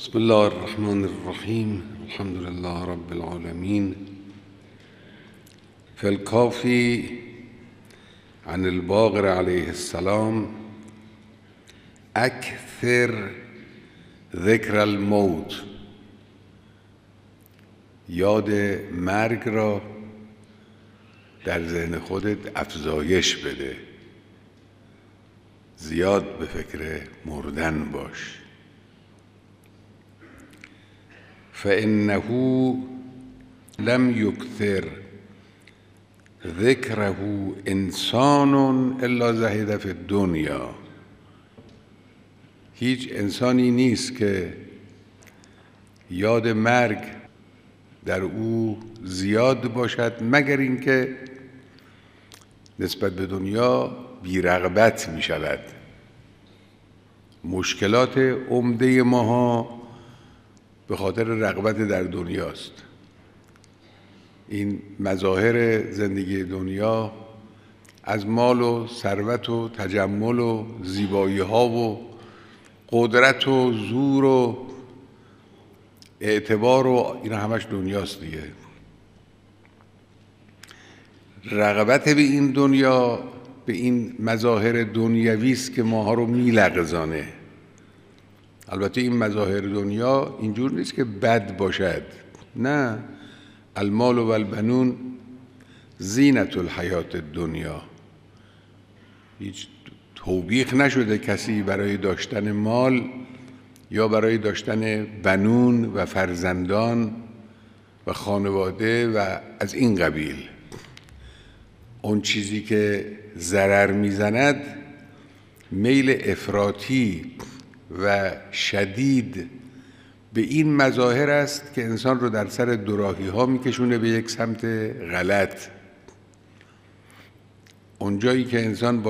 بسم الله الرحمن الرحیم. الحمد لله رب العالمین. فی الکافی عن الباقر علیه السلام اکثر ذکر الموت. یاد مرگ را در ذهن خودت افزایش بده، زیاد به فکر مردن باش. فإنه لم یکثر ذکره انسان الا زهد فی الدنیا. هیچ انسانی نیست که یاد مرگ در او زیاد باشد مگر اینکه نسبت به دنیا بی‌رغبت می شود. مشکلات عمده ماها به خاطر رغبت در دنیاست. این مظاهر زندگی دنیا از مال و ثروت و تجمل و زیبایی ها و قدرت و زور و اعتبار و این همش دنیاست دیگه. رغبت به این دنیا، به این مظاهر دنیوی است که ماها رو میلغزانه. البته این مظاهر دنیا اینجور نیست که بد باشد، نه. المال و البنون زینت الحیات الدنیا. هیچ توبیخ نشده کسی برای داشتن مال یا برای داشتن بنون و فرزندان و خانواده و از این قبیل. اون چیزی که ضرر میزند میل افراطی و شدید به این مظاهر است که انسان رو در سر دوراهی ها میکشونه به یک سمت غلط. اونجایی که انسان با